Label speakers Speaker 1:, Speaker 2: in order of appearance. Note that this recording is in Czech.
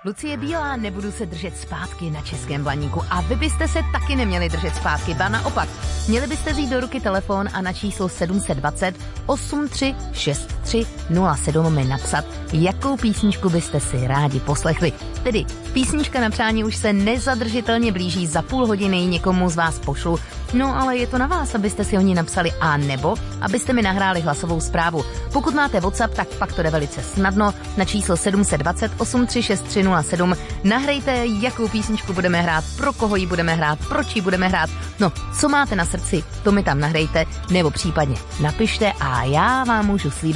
Speaker 1: Lucie Bílá, Nebudu se držet zpátky na Českém Blaníku. A vy byste se taky neměli držet zpátky, ba naopak. Měli byste vzít do ruky telefon a na číslo 720 8363 07 mi napsat, jakou písničku byste si rádi poslechli. Tedy písnička na přání už se nezadržitelně blíží, za půl hodiny ji někomu z vás pošlu. No ale je to na vás, abyste si o ní napsali a nebo abyste mi nahráli hlasovou zprávu. Pokud máte WhatsApp, tak pak to jde velice snadno. Na číslo 720 8363 07 nahrajte, jakou písničku budeme hrát, pro koho ji budeme hrát, proč ji budeme hrát. No, co máte na srdci, to mi tam nahrajte, nebo případně napište a já vám můžu slíbit,